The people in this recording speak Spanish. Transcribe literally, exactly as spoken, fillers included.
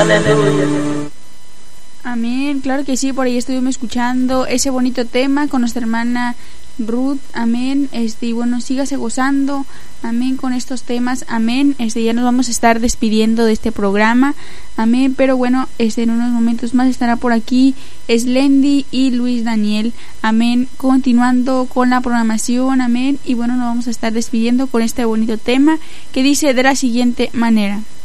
Aleluya. Amén, claro que sí, por ahí estuvimos escuchando ese bonito tema con nuestra hermana Ruth, amén, este, y bueno, sígase gozando, amén, con estos temas, amén, este, ya nos vamos a estar despidiendo de este programa, amén, pero bueno, este, en unos momentos más estará por aquí Slendy y Luis Daniel, amén, continuando con la programación, amén, y bueno, nos vamos a estar despidiendo con este bonito tema que dice de la siguiente manera.